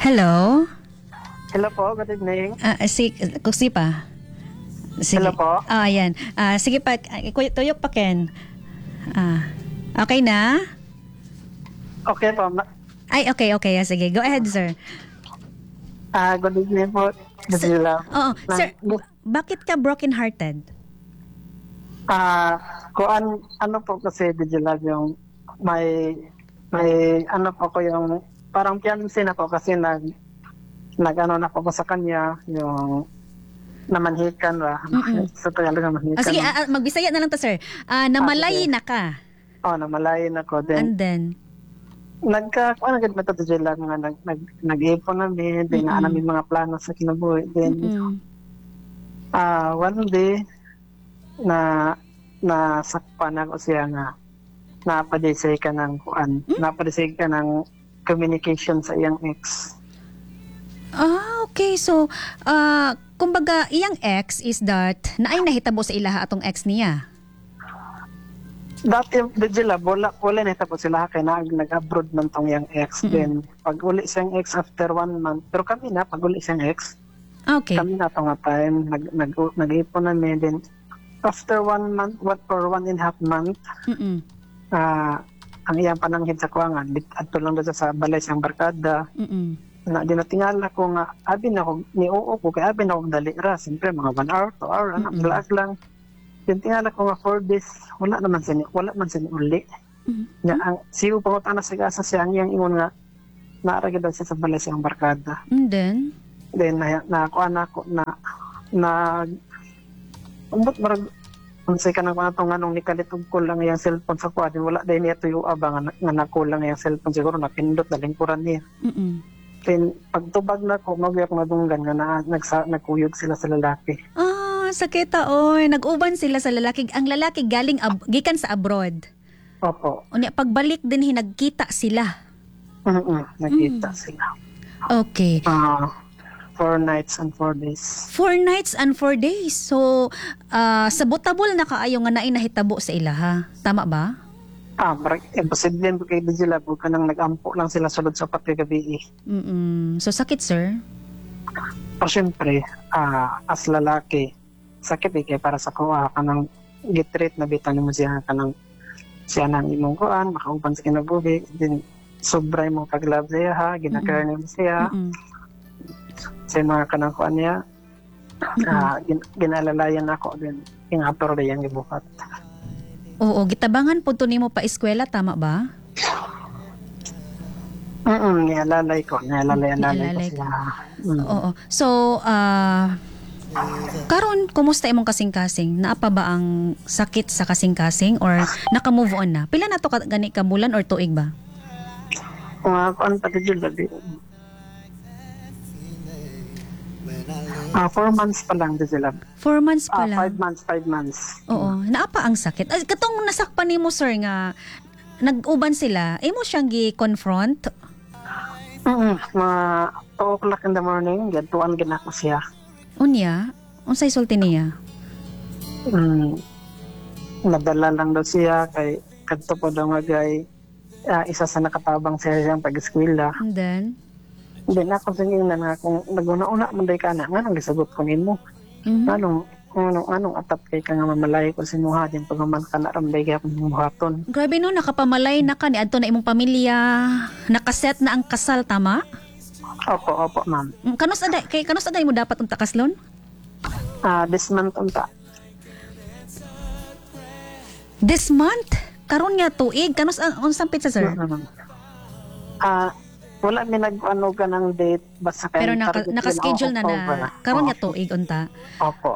Hello? Hello po, good evening. Kuksi pa. Sige. Hello po. Ayan. Sige pa, tuyok pa Ken. Okay na? Okay po. Ay, okay. Sige, go ahead, sir. Good evening po. Oo, sir, bakit ka broken-hearted? Ano po kasi Digilag yung may ano po ko yung parang fiancé na po kasi nag-ano na po ko sa kanya yung namanhikan ba? Sa Tagalog namanhikan. Sige, magbisaya na lang to, sir. Namalay sige. na ka. Namalayan ako. And Then, then? ano gid ba ito Digilag nga nag-ipon namin, din na namin mga plano sa kinabuhi. Then, one day, nasakpan ako siya nga napadisay ka ng napadisay ka ng communication sa iyang ex. Okay. So, kumbaga, iyang ex is that naay nahitabo sa ilaha atong ex niya. Dati, Digila, wala na tapos sila kay nag-abroad man tong iyang ex. Then, pag uli siyang ex after 1 month, pero kami na, pag uli siyang ex, Okay. kami na ito nga time, nag-ipon namin. Then, after 1 month, or 1.5 month, ang iyang pananghid sa kuwangan, adto lang doon sa balay siyang barkada. Na dinatingala ko nga, abi na ko, ni-oo ko, kaya abi na ko dali ra. Siyempre, mga 1 hour, 2 hour, laag lang. Dinatingala ko nga 4 days, wala man siya ni uli. Siyo pangutan na sigasa siya, ang iyang ingon nga, naaragid daw siya sa balay siyang barkada. And then? Then, nakuha na ako umbot marag, unsay ka na kung atong anong nikalitog ko lang yung cellphone sa kuha, din wala dahil niya tuyo abang nga nakulang yung cellphone, siguro napindot, dalingkuran niya. Then, pagtubag na ko, magyak madunggan nga nagkuyog sila sa lalaki. Sakita, oy. Nag-uban sila sa lalaki. Ang lalaki gikan sa abroad. Opo. Unya, pagbalik din, nagkita sila. Nakita sila. Okay. 4 nights and 4 days. 4 nights and 4 days. So, sabotable na kaayo nga naay nahitabo sa ilaha. Tama ba? Imposible po kayo sila. Huwag ka nang nag-ampo lang sila sulod sa pati gabi. So, sakit, sir? Pero syempre, as lalaki, sakit kaya para sa kuha ka nang gitreat na bitan mo siya ka nang siya nang imong kuhaan, makaupan sa kinabuhi, din sobra mo pag-love siya ha, ginagkaroon mo siya. Sa mga kanang kuhaan niya, ginalalayan ako din, ingapero na yan gibukat. Oo, gitabangan po to nimo pa eskwela, tama ba? Nialalay ko siya. Oo. So, karon kumusta imong kasing-kasing? Naapa ba ang sakit sa kasing-kasing or naka-move on na? Pila na to gani ka bulan or tuig ba? Kuan pati jud gabi. 4 months pa lang sila. 4 months pa lang. 5 months. Oo, naapa ang sakit. Katong nasakpan nimo sir nga nag-uban sila, imo siyang gi-confront? Mga 2 o'clock in the morning, gadtuan ginako siya. Unya? Unsay sulti niya? Nadala lang daw siya kay kadto pa daw nga gay isa sa nakatabang siya siyang pag-eskwela. And then? Then ako singin na kung naguna-una man day ka na, nga nang gisagot ko nimo. Anong atap kay ka nga mamalay ko si muha din pag man ka na ramday kaya akong muhaton. Grabe no, nakapamalay na ka ni adto na imong pamilya. Nakaset na ang kasal, tama? Opo, ma'am. Kanus aday mo dapat unta kaslon? This month unta. This month? Karon nga tuig. Kanus ang unsang pizza, sir? Wala mi nag-ano ka ng date basta kay Pero naka-schedule na karon nga tuig unta. Opo.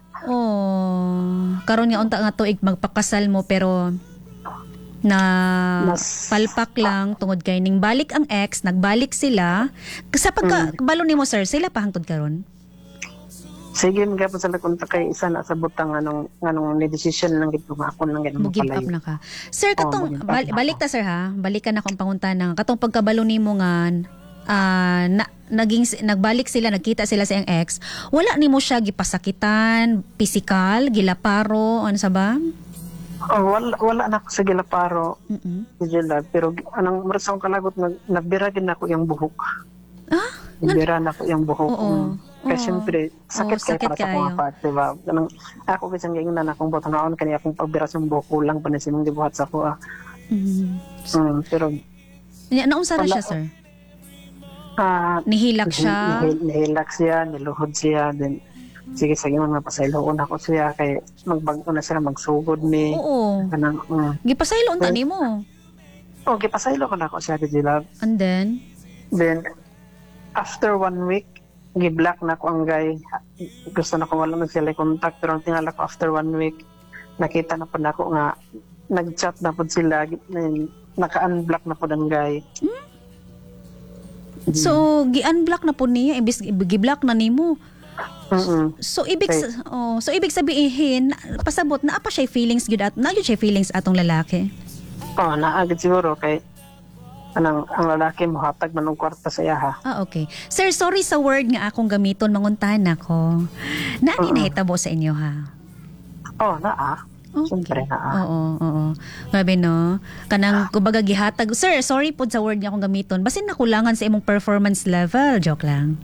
Karon nga unta nga tuig magpakasal mo pero na palpak lang tungod kay ning balik ang ex, nagbalik sila. Sa pagkabalo nimo sir, sila pa hangtod karon? Sige, mga po sa lakunta kay isa na sa butang anong ni-decision lang gito nga ako lang ganun give up na ka. Sir, katong balik ta sir ha. Balikan na akong panguntanang. Katong pagkabalo nimo nga nagbalik sila, nagkita sila sa iyang ex. Wala nimo siya gipasakitan, physical, gilaparo, ano sa ba? Wala na ako sa gilaparo. Pero anong marasang kalagot nagbiragin na ako yung buhok. Bira na ko yung buhok ko. Oo. Kasi syempre, sakit kayo sakit para sa kayo. mga part, diba? Ako kasi ang gayon na akong botong naon, kanya akong pagbiras yung buhok ko lang, panasimong gibuhat sa ko. Pero, Naunsa ra Wala siya, ko. sir? ah, Nihilak siya? nihilak siya, niluhod siya, then, sige, sige man, mapasayloon ako siya, kay magbago na siya, magsugod ni, Oo. kanang, Gipasaylo unta nimo. okay, pasaylo ko na ako siya, Gila. And then, Then, after 1 week, gi-block na ko ang guy. Gusto na ko wala man sila contact, pero ang tingala ko after 1 week, nakita na po na ako nga, nag-chat na po sila, naka-unblock na po ang guy. so gi-unblock na po niya, imbis gi-block na nimo. So ibig Okay. so ibig sabihin pasabot na apa siya feelings gyud at na gyud siya feelings atong lalaki. Naagad siguro, kay, ang lalaki mo hatag man og kwarta sa iya ha. Okay. Sir, sorry sa word nga akong gamiton manguntahan ako. Naani nahitabo sa inyo ha? Naa. Siyempre, naa. Oo. Grabe no. Kanang kumbaga gihatag. Sir, sorry po sa word nga akong gamiton. Basin nakulangan sa imong performance level. Joke lang.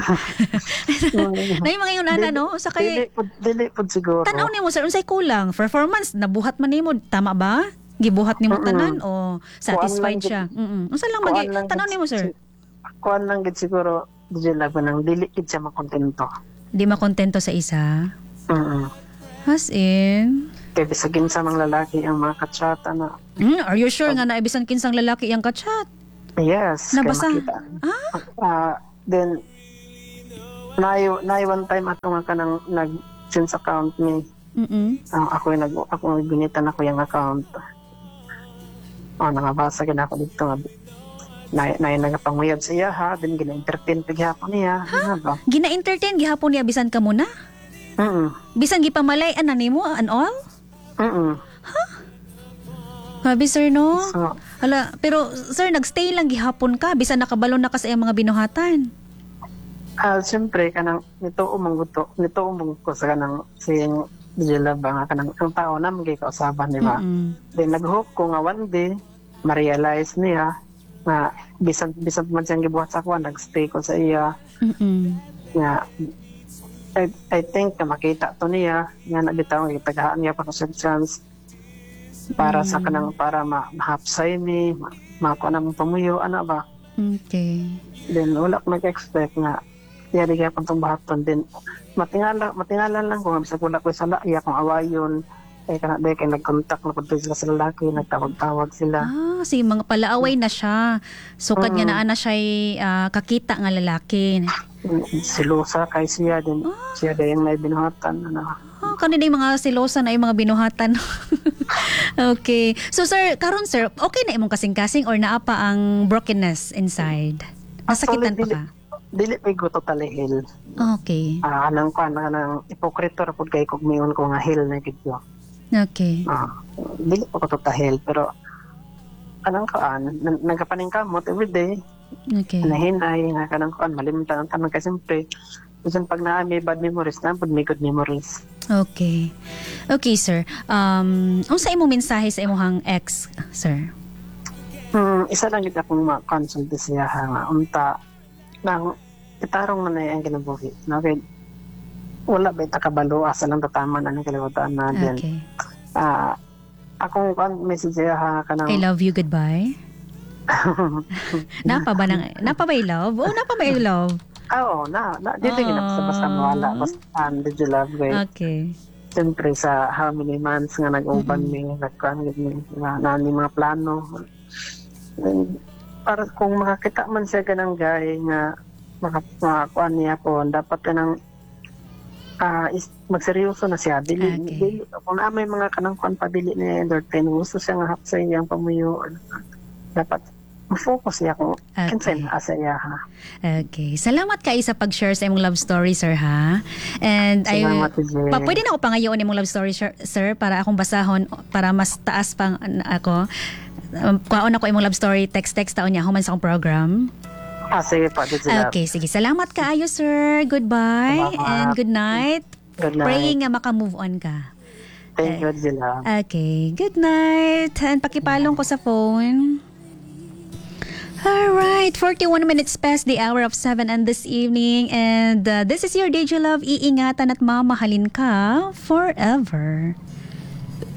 Nay mga yun no? Sa kay Dili po siguro. tanaw nimo sir unsay kulang? Performance nabuhat man nimo, tama ba? Gibuhat nimo tanan o satisfied Kuan siya? Unsa lang Kuan lang tanaw nimo sir? Kuan lang gid siguro, Love, nang dili gid siya makontento. Di makontento sa isa? As in? Kaya bisagin sa mga lalaki ang mga katsata na, Are you sure nga na ibisan kinsang lalaki yang kachat? yes, Nabasa? kaya makita. Then, na one time ato nga kanang nag-sense account ni, ako gunitan ako yung account. Nangabasa gina ako dito nga, na nagapanguyab sa iya ha, then gina-entertain paghapon niya. Ba? Gina-entertain gihapon niya bisan ka muna? Bisan gipamalayan na nimo and all? Grabe sir no? So, Hala, pero sir nagstay lang gihapon ka bisan nakabalon na ka sa iyang mga binuhatan. siyempre, kanang nito umang ko sa kanang siyang Love ba nga kanang ang tao na magay kausaban, di ba? Then nag-hope ko nga one day, ma-realize niya na bisan man siyang gibuhat sa ako, nag-stay ko sa iya. Nga, I think na makita to niya, nga nabitaw, itagaan niya pa ko sa chance para sa kanang, para mahapsay ni, makuha na mong pamuyo, ano ba? Okay. Then wala ko nag-expect nga, yari kaya pang bahaton. Then matingala lang kung bisa wala ko sa iya kung awayon, kaya kanabay kay nag-contact na po sila sa lalaki, nagtawag-tawag sila. Si mga palaaway na siya. So kanya na siya kakita nga lalaki. Silusa kay siya din. Siya din may binuhatan. Kanina yung mga silosa na yung mga binuhatan. Okay. So sir, karon sir, okay na imong kasing-kasing or naa pa ang brokenness inside? Nasakitan pa ka? Dili pa ko totally heal. Okay. Anang ipokrito ra pud kay kog miyon ko nga heal na gid ko. Okay. Dili pa ko totally heal, pero anang nagkapaning kamot every day. Okay. Nahinay nga kanang malimtan ang tanan, kasi siyempre bisan pag naa may bad memories na pud may good memories. Okay. Okay, sir. Unsa imong mensahe sa imong ex, sir? Isa lang gid akong ma-consult siya nga unta nang itarong na ang kinabuhi. Okay. Wala ba ita kabalo asa lang tatama na ang kalibutan na din. Okay. Akong message ha kanang I love you, goodbye. Napa ba I love? Napa ba I love? dito basta mawala basta did you love way. Okay. Siyempre sa how many months nga nag-uban mi, nagkuhan na ni mga plano. And, para kung makakita man siya ganang guy nga makakuan niya ko, dapat ka nang magseryoso na siya. Dili, kung may mga kanang kuan pa, dili niya entertain. Gusto siya nga hapsay niyang pamuyo. Dapat focus siya kung kinsay na asa iya ha. Okay. Salamat kayo sa pag-share sa imong love story, sir, ha? And Salamat, pwede na ako pangayoon imong love story, sir, para akong basahon, para mas taas pang ako. Kuhaon ako imong love story, text taon niya, human sa akong program. Sige pa, Okay, sige. Salamat kaayo, sir. Goodbye. Salamat. And good night. Good night. Praying nga maka-move on ka. Thank you, Zila. Okay, good night. And pakipalong ko sa phone. All right, 41 minutes past the hour of 7 and this evening, and this is your DJ Love. Iingatan at mamahalin ka forever.